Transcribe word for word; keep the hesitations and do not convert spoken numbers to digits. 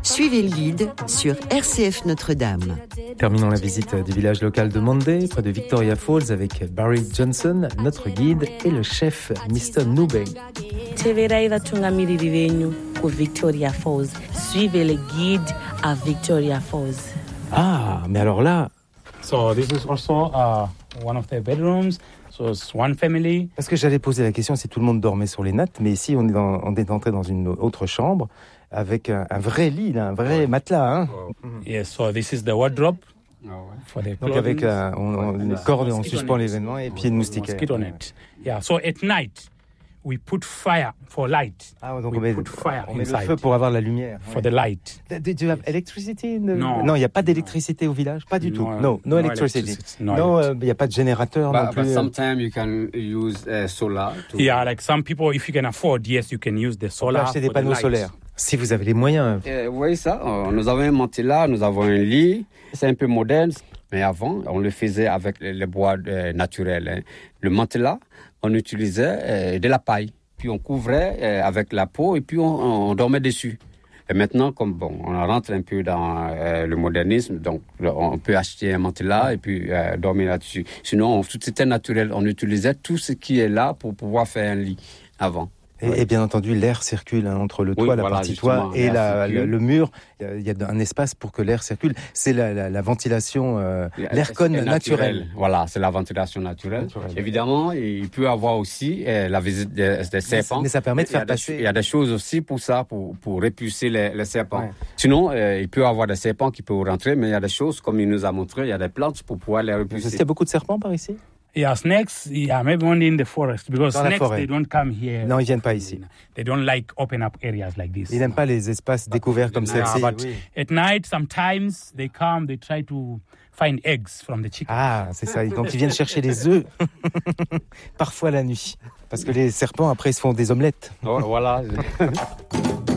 Suivez le guide sur R C F Notre-Dame. Terminons la visite du village local de Monday, près de Victoria Falls, avec Barry Johnson, notre guide, et le chef mister Nube. Victoria Falls. Suivez le guide à Victoria Falls. Ah, mais alors là... So this is also uh, one of their bedrooms. So it's one family. Parce que j'allais poser la question si tout le monde dormait sur les nattes, mais ici on est, dans, on est entré dans une autre chambre avec un, un vrai lit, là, un vrai matelas. Hein. Yes, so this is the wardrobe. For the Donc avec un, on, on, une corde, on suspend l'événement et pieds de moustiquaire. Mosquito net. Yeah, so at night, we put fire for light. Ah, donc we on met, put fire on met le inside feu pour avoir la lumière. for the light. Do you have electricity? Non. Non, il n'y a pas d'électricité au village? Pas du No, tout. No, no, no electricity. electricity, no Non, il n'y a pas de générateur non But, plus. but sometimes you can use uh, solar. To Yeah, like some people, if you can afford, yes, you can use the On peut solar. acheter des for the panneaux light. solaires. Si vous avez les moyens. Euh, vous voyez ça, euh, nous avons un matelas, nous avons un lit. C'est un peu moderne, mais avant, on le faisait avec les bois euh, naturels. Hein. Le matelas, on utilisait euh, de la paille. Puis on couvrait euh, avec la peau et puis on, on dormait dessus. Et maintenant, comme bon, on rentre un peu dans euh, le modernisme, donc on peut acheter un matelas et puis euh, dormir là-dessus. Sinon, on, tout était naturel. On utilisait tout ce qui est là pour pouvoir faire un lit avant. Et, et bien entendu, l'air circule hein, entre le toit, Oui, la voilà, partie toit et la, le, le mur. Il y a un espace pour que l'air circule. C'est la, la, la ventilation, euh, l'aircon naturel. naturel. Voilà, c'est la ventilation naturelle. naturelle. Évidemment, il peut y avoir aussi euh, la visite des, des serpents. Mais ça permet de faire il passer... Des, il y a des choses aussi pour ça, pour, pour repulser les, les serpents. Ouais. Sinon, euh, il peut y avoir des serpents qui peuvent rentrer, mais il y a des choses, comme il nous a montré, il y a des plantes pour pouvoir les repulser. Est-ce qu'il y a beaucoup de serpents par ici? Yeah, snakes, yeah, maybe only in the forest, because Dans snakes, they don't come here. Non, ils viennent pas ici. They don't like open up areas like this. Ils n'aiment pas les espaces découverts comme Yeah, celle-ci. but oui. At night, sometimes they come, they try to find eggs from the chicken. Ah, c'est ça. Donc ils viennent chercher les œufs, parfois la nuit, parce que les serpents après ils se font des omelettes. Oh, voilà.